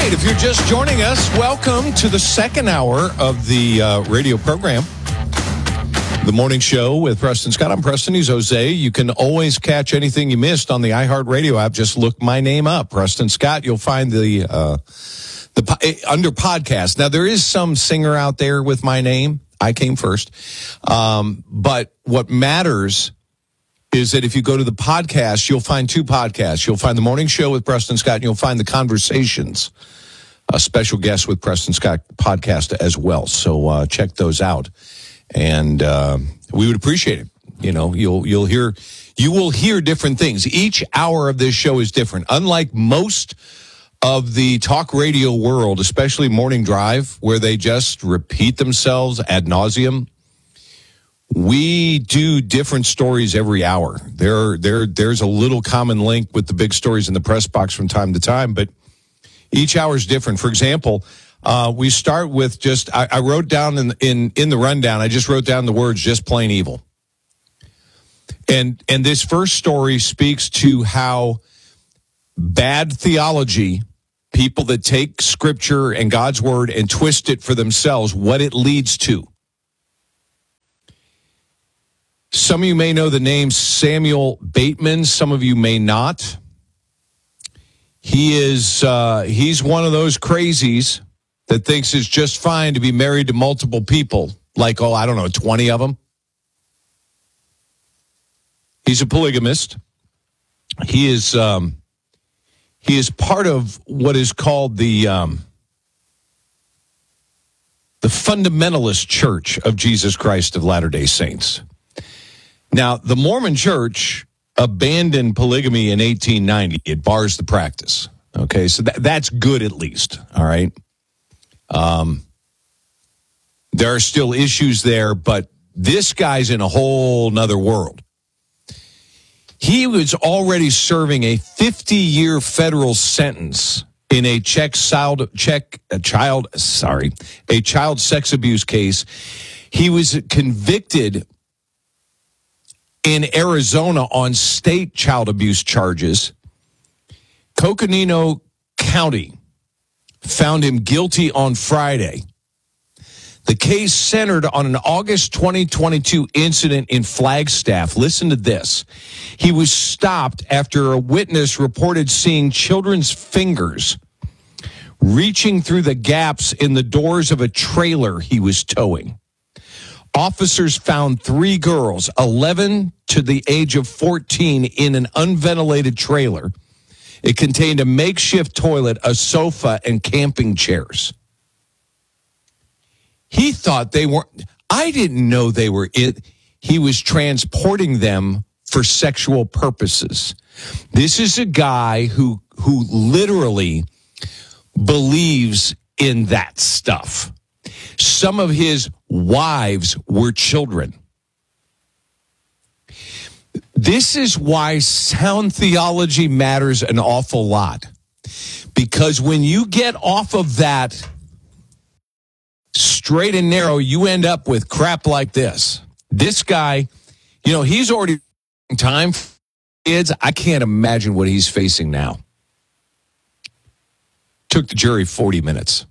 right, if you're just joining us, welcome to the second hour of the radio program, The Morning Show with Preston Scott. I'm Preston. He's Jose. You can always catch anything you missed on the iHeartRadio app. Just look my name up, Preston Scott. You'll find the under podcast. Now, there is some singer out there with my name. I came first. But what matters is that if you go to the podcast, you'll find two podcasts. You'll find The Morning Show with Preston Scott, and you'll find The Conversations, a special guest with Preston Scott podcast as well. So check those out, and we would appreciate it. You know, you will hear different things. Each hour of this show is different. Unlike most of the talk radio world, especially Morning Drive, where they just repeat themselves ad nauseum, we do different stories every hour. There's a little common link with the big stories in the press box from time to time, but each hour is different. For example, we start with just, I wrote down in the rundown, I just wrote down the words, just plain evil. And this first story speaks to how bad theology, people that take scripture and God's word and twist it for themselves, what it leads to. Some of you may know the name Samuel Bateman. Some of you may not. He's one of those crazies that thinks it's just fine to be married to multiple people, like, 20 of them. He's a polygamist. He is part of what is called the Fundamentalist Church of Jesus Christ of Latter-day Saints. Now, the Mormon Church abandoned polygamy in 1890. It bars the practice. Okay, so that's good at least, all right? There are still issues there, but this guy's in a whole nother world. He was already serving a 50-year federal sentence in a child sex abuse case. He was convicted in Arizona on state child abuse charges. Coconino County found him guilty on Friday. The case centered on an August 2022 incident in Flagstaff. Listen to this. He was stopped after a witness reported seeing children's fingers reaching through the gaps in the doors of a trailer he was towing. Officers found 3 girls, 11 to the age of 14, in an unventilated trailer. It contained a makeshift toilet, a sofa, and camping chairs. He thought they weren't. I didn't know they were it. He was transporting them for sexual purposes. This is a guy who literally believes in that stuff. Some of his wives were children. This is why sound theology matters an awful lot. Because when you get off of that straight and narrow, you end up with crap like this. This guy, he's already time for kids. I can't imagine what he's facing now. Took the jury 40 minutes.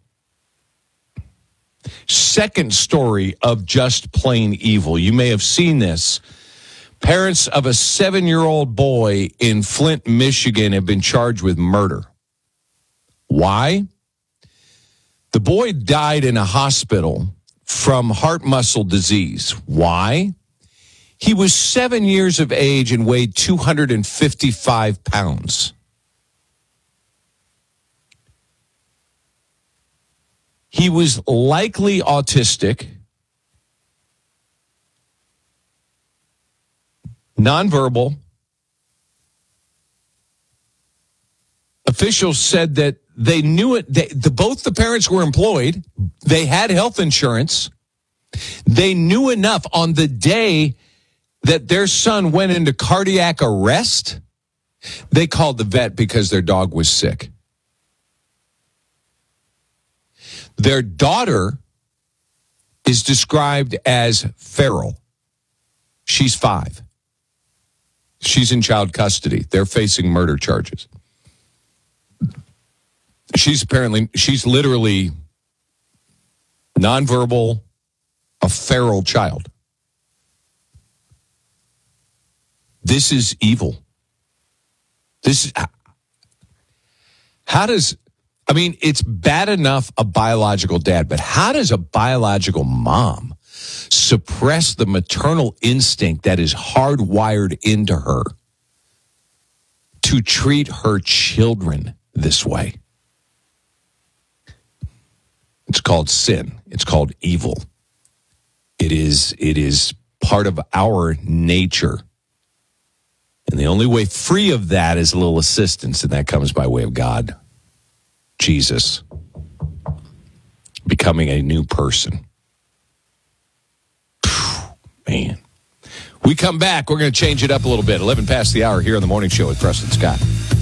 Second story of just plain evil. You may have seen this. Parents of a 7-year-old boy in Flint, Michigan have been charged with murder. Why? The boy died in a hospital from heart muscle disease. Why? He was 7 years of age and weighed 255 pounds. He was likely autistic, nonverbal. Officials said that they knew it. Both the parents were employed. They had health insurance. They knew enough on the day that their son went into cardiac arrest. They called the vet because their dog was sick. Their daughter is described as feral. She's 5. She's in child custody. They're facing murder charges. she's literally nonverbal, a feral child. This is evil. It's bad enough a biological dad, but how does a biological mom suppress the maternal instinct that is hardwired into her to treat her children this way? It's called sin. It's called evil. It is part of our nature. And the only way free of that is a little assistance, and that comes by way of God, Jesus, becoming a new person. Man. We come back, we're going to change it up a little bit. 11 past the hour here on the Morning Show with Preston Scott.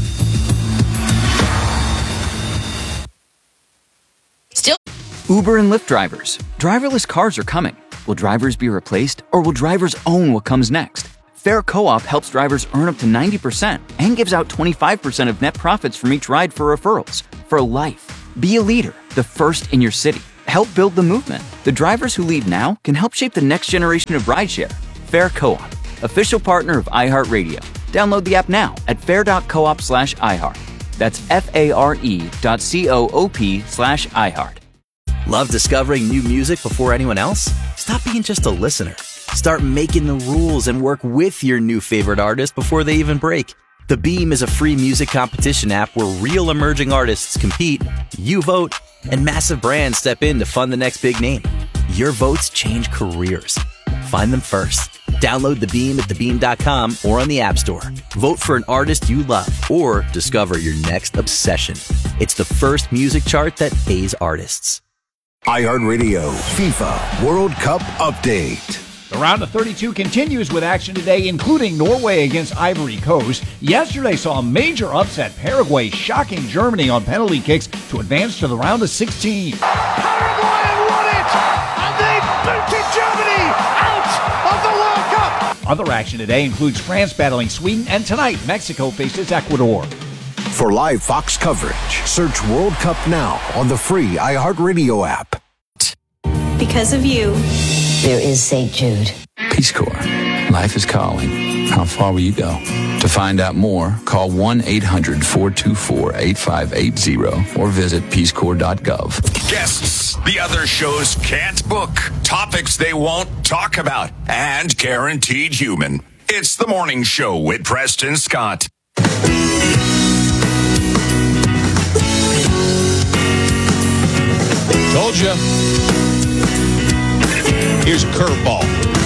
Still, Uber and Lyft drivers. Driverless cars are coming. Will drivers be replaced, or will drivers own what comes next? Fair Co-op helps drivers earn up to 90% and gives out 25% of net profits from each ride for referrals. For life. Be a leader, the first in your city. Help build the movement. The drivers who lead now can help shape the next generation of rideshare. Fair Co-op, official partner of iHeartRadio. Download the app now at fair.coop/iHeart. That's FARE.coop/iHeart. Love discovering new music before anyone else? Stop being just a listener. Start making the rules and work with your new favorite artist before they even break. The Beam is a free music competition app where real emerging artists compete, you vote, and massive brands step in to fund the next big name. Your votes change careers. Find them first. Download The Beam at thebeam.com or on the App Store. Vote for an artist you love or discover your next obsession. It's the first music chart that pays artists. iHeartRadio FIFA World Cup Update. The round of 32 continues with action today, including Norway against Ivory Coast. Yesterday saw a major upset. Paraguay shocking Germany on penalty kicks to advance to the round of 16. Paraguay won it! And they booted Germany out of the World Cup! Other action today includes France battling Sweden, and tonight Mexico faces Ecuador. For live Fox coverage, search World Cup now on the free iHeartRadio app. Because of you, there is St. Jude. Peace Corps. Life is calling. How far will you go? To find out more, call 1-800-424-8580 or visit peacecorps.gov. Guests the other shows can't book. Topics they won't talk about. And guaranteed human. It's the Morning Show with Preston Scott. Told you. Here's a curveball.